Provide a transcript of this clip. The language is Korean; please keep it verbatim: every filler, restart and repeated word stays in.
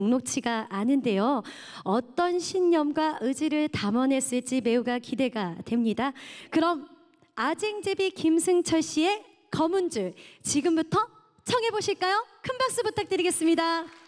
녹록치가 않은데요. 어떤 신념과 의지를 담아냈을지 매우가 기대가 됩니다. 그럼 아쟁제비 김승철 씨의 검은 줄 지금부터 청해 보실까요? 큰 박수 부탁드리겠습니다.